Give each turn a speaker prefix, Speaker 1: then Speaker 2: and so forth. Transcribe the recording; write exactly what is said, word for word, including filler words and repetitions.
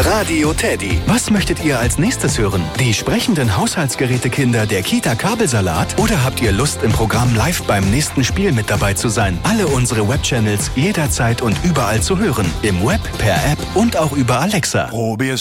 Speaker 1: Radio Teddy. Was möchtet ihr als nächstes hören? Die sprechenden Haushaltsgerätekinder der Kita Kabelsalat? Oder habt ihr Lust, im Programm live beim nächsten Spiel mit dabei zu sein? Alle unsere Webchannels jederzeit und überall zu hören. Im Web, per App und auch über Alexa.
Speaker 2: Probier's